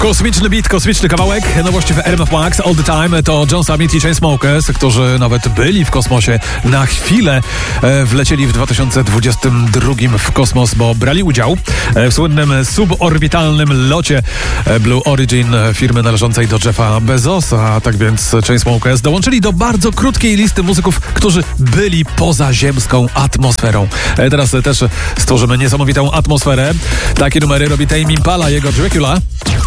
Kosmiczny beat, kosmiczny kawałek, nowości w RMF Max All The Time to John Summit i Chainsmokers, którzy nawet byli w kosmosie na chwilę. Wlecieli w 2022 w kosmos, bo brali udział w słynnym suborbitalnym locie Blue Origin, firmy należącej do Jeffa Bezosa. A tak więc Chainsmokers dołączyli do bardzo krótkiej listy muzyków, którzy byli poza ziemską atmosferą. Teraz też stworzymy niesamowitą atmosferę. Takie numery robi Tame Impala, jego Dracula.